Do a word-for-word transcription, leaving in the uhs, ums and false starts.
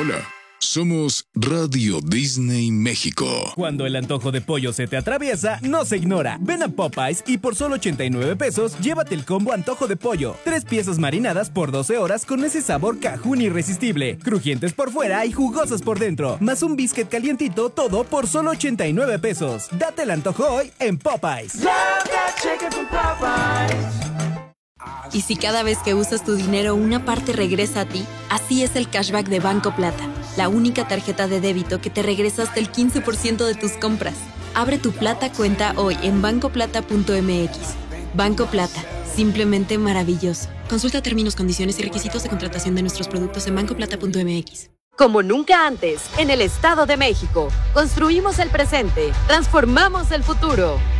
Hola, somos Radio Disney México. Cuando el antojo de pollo se te atraviesa, no se ignora. Ven a Popeyes y por solo ochenta y nueve pesos, llévate el combo antojo de pollo. Tres piezas marinadas por doce horas con ese sabor cajún irresistible. Crujientes por fuera y jugosas por dentro. Más un biscuit calientito, todo por solo ochenta y nueve pesos. Date el antojo hoy en Popeyes. Y si cada vez que usas tu dinero una parte regresa a ti, así es el cashback de Banco Plata, la única tarjeta de débito que te regresa hasta el quince por ciento de tus compras. Abre tu Plata cuenta hoy en banco plata punto m x. Banco Plata, simplemente maravilloso. Consulta términos, condiciones y requisitos de contratación de nuestros productos en banco plata punto m x. Como nunca antes, en el Estado de México, construimos el presente, transformamos el futuro.